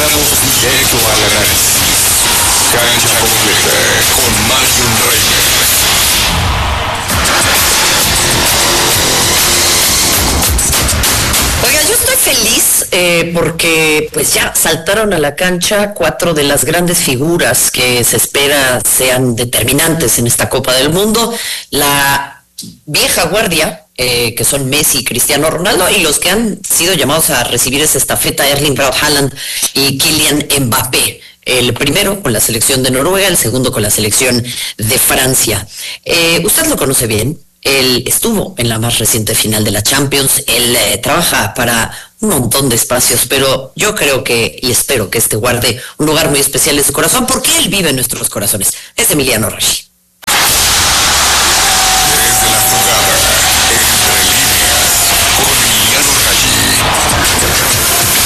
Entramos directo al análisis. Cancha completa con Marion Reyes. Oiga, yo estoy feliz porque pues ya saltaron a la cancha 4 de las grandes figuras que se espera sean determinantes en esta Copa del Mundo. La vieja guardia, que son Messi y Cristiano Ronaldo, y los que han sido llamados a recibir esa estafeta, Erling Braut Haaland y Kylian Mbappé. El primero con la selección de Noruega, el segundo con la selección de Francia. Usted lo conoce bien. Él estuvo en la más reciente final de la Champions, él trabaja para un montón de espacios, pero yo creo que, y espero que guarde un lugar muy especial en su corazón, porque él vive en nuestros corazones. Es Emiliano Raggi. Desde la jugada, entre líneas, con Emiliano Raggi.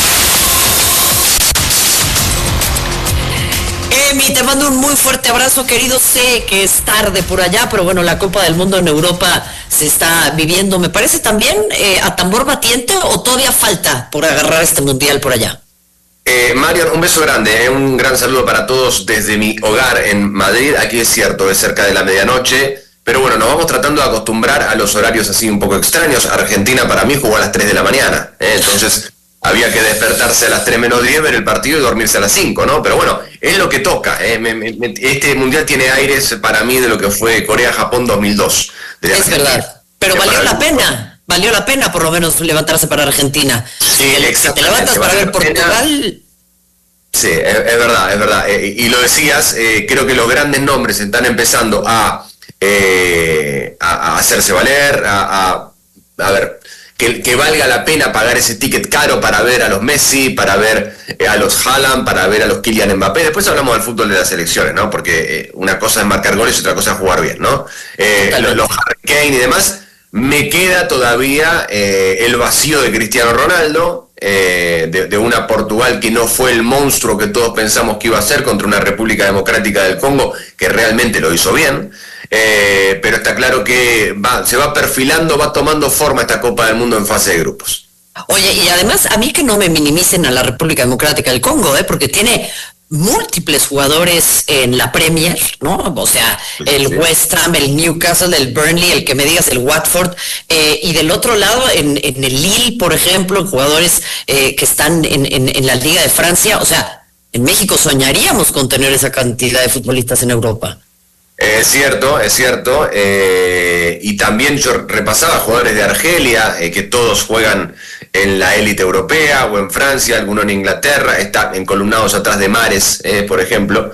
Emi, te mando un muy fuerte abrazo, querido. Sé que es tarde por allá, pero bueno, la Copa del Mundo en Europa se está viviendo, me parece también a tambor batiente, o todavía falta por agarrar este mundial por allá. Marion, un beso grande, un gran saludo para todos desde mi hogar en Madrid. Aquí es cierto, es cerca de la medianoche, pero bueno, nos vamos tratando de acostumbrar a los horarios así un poco extraños. Argentina para mí jugó a las 3 de la mañana, entonces había que despertarse a las 3 menos 10, ver el partido y dormirse a las 5, ¿no? Pero bueno, es lo que toca. Este mundial tiene aires para mí de lo que fue Corea-Japón 2002. Es verdad, pero valió la pena. Valió la pena por lo menos levantarse para Argentina. Sí, si te levantas para ver Portugal. Sí, es verdad, es verdad. Y lo decías, creo que los grandes nombres están empezando a hacerse valer, a ver, que valga la pena pagar ese ticket caro para ver a los Messi, para ver a los Haaland, para ver a los Kylian Mbappé. Después hablamos del fútbol de las selecciones, ¿no? Porque una cosa es marcar goles y otra cosa es jugar bien, ¿no? Los Harry Kane y demás. Me queda todavía el vacío de Cristiano Ronaldo, de una Portugal que no fue el monstruo que todos pensamos que iba a ser contra una República Democrática del Congo que realmente lo hizo bien. Pero está claro que se va perfilando, va tomando forma esta Copa del Mundo en fase de grupos. Oye, y además a mí que no me minimicen a la República Democrática del Congo, porque tiene múltiples jugadores en la Premier, ¿no? O sea, el West Ham, el Newcastle, el Burnley, el que me digas, el Watford, y del otro lado, en el Lille, por ejemplo, jugadores que están en la Liga de Francia. O sea, en México soñaríamos con tener esa cantidad de futbolistas en Europa. Es cierto, y también yo repasaba jugadores de Argelia, que todos juegan en la élite europea o en Francia, alguno en Inglaterra, están encolumnados atrás de Mahrez, por ejemplo.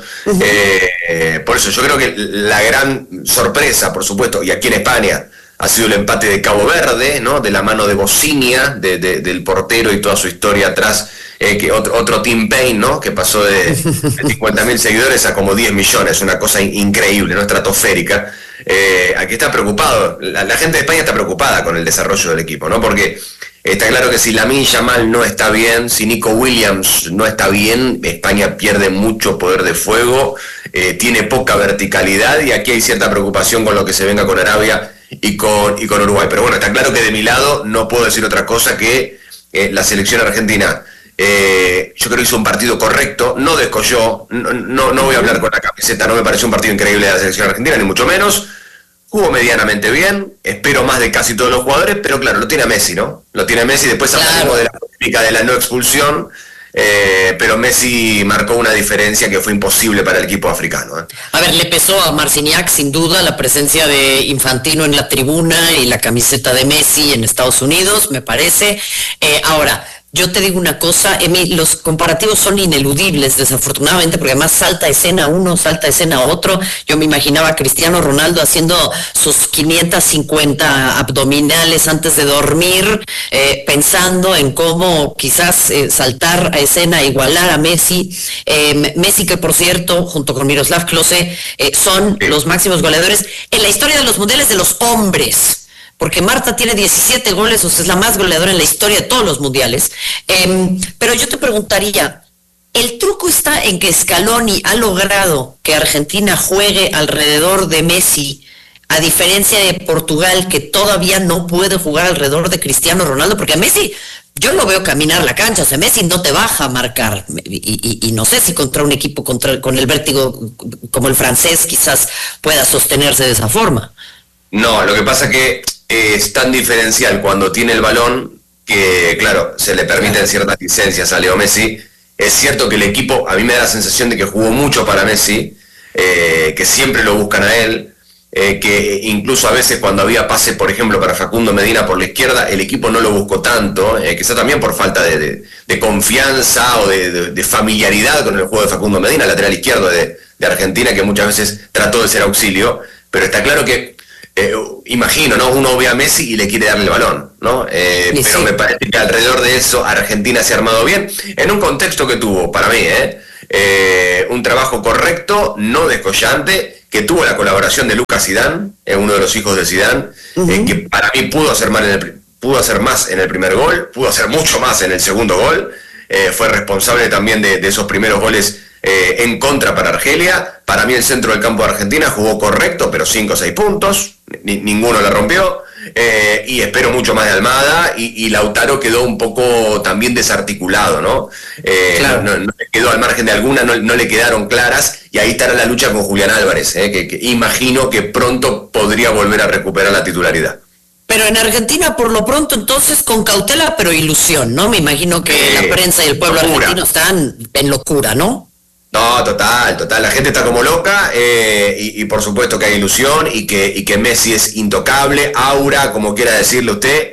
Por eso yo creo que la gran sorpresa, por supuesto, y aquí en España, ha sido el empate de Cabo Verde, ¿no? De la mano de Bocinia, del portero y toda su historia atrás, que otro Tim Payne, ¿no? Que pasó de 50.000 seguidores a como 10 millones, una cosa increíble, ¿no? Estratosférica. Aquí está preocupado, la gente de España está preocupada con el desarrollo del equipo, ¿no? Porque está claro que si Lamine Yamal no está bien, si Nico Williams no está bien, España pierde mucho poder de fuego, tiene poca verticalidad, y aquí hay cierta preocupación con lo que se venga con Arabia y con Uruguay. Pero bueno, está claro que de mi lado no puedo decir otra cosa que la selección argentina, yo creo que hizo un partido correcto, no descolló, no voy a hablar con la camiseta, no me pareció un partido increíble de la selección argentina, ni mucho menos. Jugó medianamente bien, espero más de casi todos los jugadores, pero claro, lo tiene a Messi, ¿no? Lo tiene a Messi, después hablaremos de la política de la no expulsión, pero Messi marcó una diferencia que fue imposible para el equipo africano. A ver, le pesó a Marciniak sin duda la presencia de Infantino en la tribuna y la camiseta de Messi en Estados Unidos, me parece. Ahora, yo te digo una cosa, Emi, los comparativos son ineludibles, desafortunadamente, porque además salta escena uno, salta escena otro. Yo me imaginaba a Cristiano Ronaldo haciendo sus 550 abdominales antes de dormir, pensando en cómo quizás saltar a escena, igualar a Messi. Messi, que por cierto, junto con Miroslav Klose, son los máximos goleadores en la historia de los mundiales de los hombres. Porque Marta tiene 17 goles, o sea, es la más goleadora en la historia de todos los mundiales. Pero yo te preguntaría, ¿el truco está en que Scaloni ha logrado que Argentina juegue alrededor de Messi, a diferencia de Portugal, que todavía no puede jugar alrededor de Cristiano Ronaldo? Porque a Messi Yo lo veo caminar la cancha, o sea, Messi no te baja a marcar, y no sé si contra un equipo con el vértigo como el francés quizás pueda sostenerse de esa forma. No, lo que pasa es que es tan diferencial cuando tiene el balón que, claro, se le permiten ciertas licencias a Leo Messi. Es cierto que el equipo, a mí me da la sensación de que jugó mucho para Messi, que siempre lo buscan a él, que incluso a veces cuando había pase, por ejemplo, para Facundo Medina por la izquierda, el equipo no lo buscó tanto, quizá también por falta de confianza o de familiaridad con el juego de Facundo Medina, lateral izquierdo de Argentina, que muchas veces trató de ser auxilio, pero está claro que, imagino, ¿no? Uno ve a Messi y le quiere darle el balón, ¿no? Pero me parece que alrededor de eso Argentina se ha armado bien, en un contexto que tuvo, para mí, un trabajo correcto, no descollante, que tuvo la colaboración de Lucas Zidane, uno de los hijos de Zidane, que para mí pudo hacer más en el primer gol, pudo hacer mucho más en el segundo gol, fue responsable también de esos primeros goles en contra para Argelia. Para mí el centro del campo de Argentina jugó correcto, pero 5 o 6 puntos, ninguno la rompió, y espero mucho más de Almada, y Lautaro quedó un poco también desarticulado, ¿no? Claro. No le quedó al margen de alguna, no le quedaron claras, y ahí estará la lucha con Julián Álvarez, que imagino que pronto podría volver a recuperar la titularidad. Pero en Argentina, por lo pronto, entonces, con cautela, pero ilusión, ¿no? Me imagino que la prensa y el pueblo argentino están en locura, ¿no? No, total. La gente está como loca, y por supuesto que hay ilusión y que Messi es intocable, aura, como quiera decirle usted,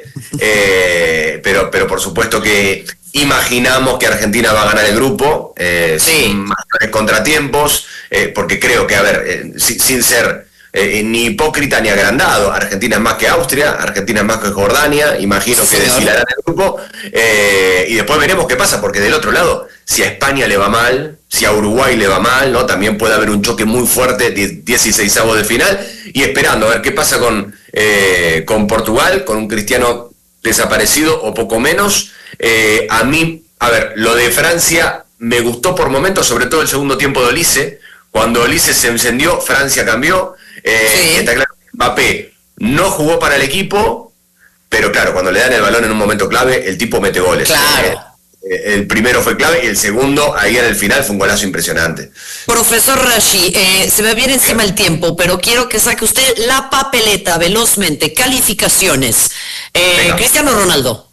pero por supuesto que imaginamos que Argentina va a ganar el grupo, sin mayores contratiempos, porque creo que, a ver, sin ser ni hipócrita ni agrandado, Argentina es más que Austria, Argentina es más que Jordania, imagino que desfilarán el grupo, y después veremos qué pasa, porque del otro lado, si a España le va mal, si a Uruguay le va mal, ¿no? También puede haber un choque muy fuerte, 16avos de final, y esperando a ver qué pasa con Portugal, con un Cristiano desaparecido o poco menos. A mí, a ver, lo de Francia me gustó por momentos, sobre todo el segundo tiempo de Olise. Cuando Olise se encendió, Francia cambió. Está claro que Mbappé no jugó para el equipo, pero claro, cuando le dan el balón en un momento clave, el tipo mete goles. Claro. El primero fue clave y el segundo, ahí en el final, fue un golazo impresionante. Profesor Rashi, se me viene encima el tiempo, pero quiero que saque usted la papeleta velozmente. Calificaciones. Cristiano Ronaldo.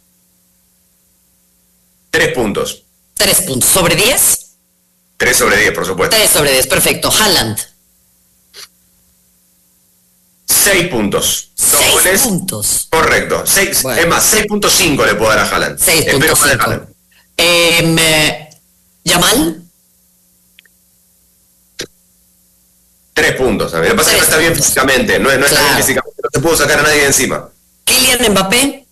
3 puntos. 3 puntos. ¿Sobre 10? 3 sobre 10, por supuesto. 3 sobre 10, perfecto. Haaland. 6 puntos. 6 puntos. Correcto. 6, bueno. Es más, 6.5 le puedo dar a Haaland. 6.5. ¿Yamal? 3 puntos. A mí me pasa que no está bien físicamente. No está bien físicamente. No se pudo sacar a nadie de encima. ¿Kylian Mbappé?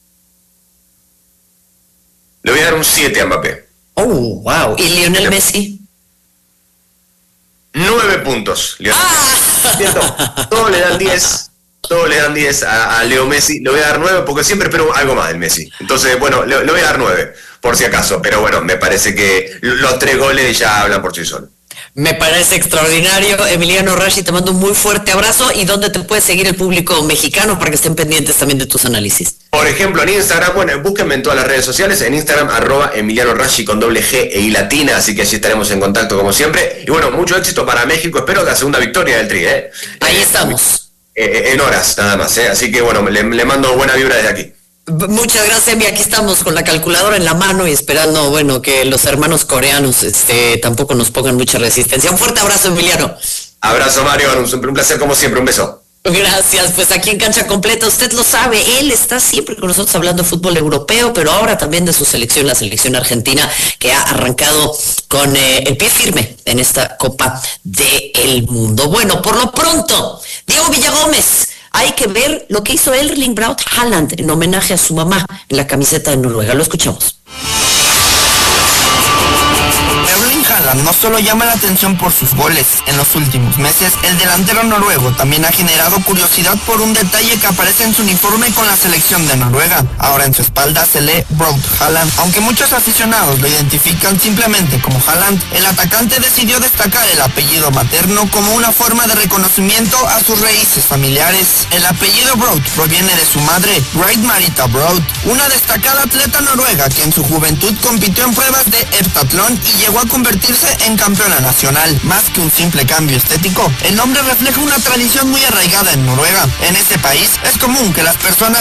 Le voy a dar un 7 a Mbappé. Oh, wow. ¿Y Lionel Messi? 9 puntos. Todos le dan 10. Todos le dan 10 a Leo Messi. Le voy a dar 9 porque siempre espero algo más del Messi. Entonces, bueno, le voy a dar 9, por si acaso. Pero bueno, me parece que los 3 goles ya hablan por sí solos. Me parece extraordinario. Emiliano Rashi, te mando un muy fuerte abrazo. ¿Y dónde te puede seguir el público mexicano para que estén pendientes también de tus análisis? Por ejemplo, en Instagram, bueno, búsquenme en todas las redes sociales, en Instagram, @Emiliano Rashi con doble G e I latina, así que allí estaremos en contacto como siempre. Y bueno, mucho éxito para México, espero la segunda victoria del Tri, Ahí estamos. En horas, nada más, así que bueno, le mando buena vibra desde aquí. Muchas gracias, Emi. Aquí estamos con la calculadora en la mano y esperando, bueno, que los hermanos coreanos tampoco nos pongan mucha resistencia. Un fuerte abrazo, Emiliano. Abrazo, Mario. Un placer como siempre. Un beso. Gracias, pues aquí en Cancha Completa, usted lo sabe, él está siempre con nosotros hablando de fútbol europeo, pero ahora también de su selección, la selección argentina, que ha arrancado con el pie firme en esta Copa del Mundo. Bueno, por lo pronto, Diego Villagómez, hay que ver lo que hizo Erling Braut Haaland en homenaje a su mamá en la camiseta de Noruega. Lo escuchamos. Erling Haaland Haaland no solo llama la atención por sus goles. En los últimos meses, el delantero noruego también ha generado curiosidad por un detalle que aparece en su uniforme con la selección de Noruega. Ahora en su espalda se lee Braut Haaland. Aunque muchos aficionados lo identifican simplemente como Haaland, el atacante decidió destacar el apellido materno como una forma de reconocimiento a sus raíces familiares. El apellido Braut proviene de su madre, Bright Marita Braut, una destacada atleta noruega que en su juventud compitió en pruebas de heptatlón y llegó a convertirse en campeona nacional. Más que un simple cambio estético, el nombre refleja una tradición muy arraigada en Noruega. En ese país es común que las personas